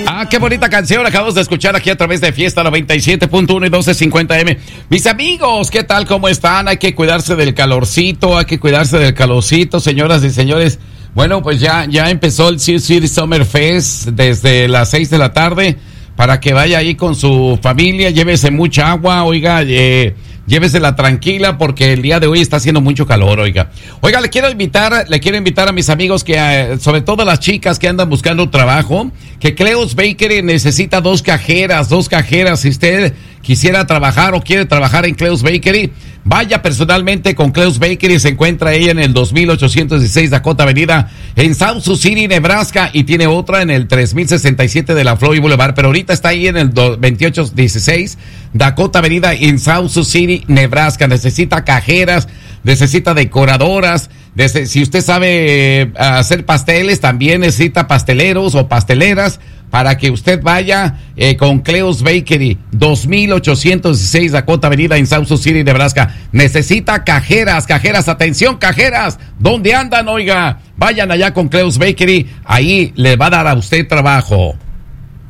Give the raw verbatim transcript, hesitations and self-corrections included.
Ah, qué bonita canción acabamos de escuchar aquí a través de Fiesta noventa y siete punto uno y doce cincuenta eme. Mis amigos, ¿qué tal? ¿Cómo están? Hay que cuidarse del calorcito, hay que cuidarse del calorcito, señoras y señores. Bueno, pues ya, ya empezó el Sioux City Summer Fest desde las seis de la tarde para que vaya ahí con su familia, llévese mucha agua, oiga, eh, llévesela tranquila porque el día de hoy está haciendo mucho calor, oiga. Oiga, le quiero invitar, le quiero invitar a mis amigos que, eh, sobre todo a las chicas que andan buscando trabajo, que Cleo's Bakery necesita dos cajeras, dos cajeras. Si usted quisiera trabajar o quiere trabajar en Cleo's Bakery, vaya personalmente con Cleo's Bakery. Se encuentra ella en el dos mil ochocientos dieciséis Dakota Avenida en South Sioux City, Nebraska, y tiene otra en el tres mil sesenta y siete de la Floyd Boulevard, pero ahorita está ahí en el veintiocho dieciséis Dakota Avenida en South Sioux City, Nebraska. Necesita cajeras, necesita decoradoras. Desde, si usted sabe eh, hacer pasteles, también necesita pasteleros o pasteleras para que usted vaya eh, con Cleo's Bakery, dos mil ochocientos dieciséis Dakota Avenida en South Sioux City, Nebraska. Necesita cajeras, cajeras, atención, cajeras. ¿Dónde andan, oiga? Vayan allá con Cleo's Bakery, ahí le va a dar a usted trabajo.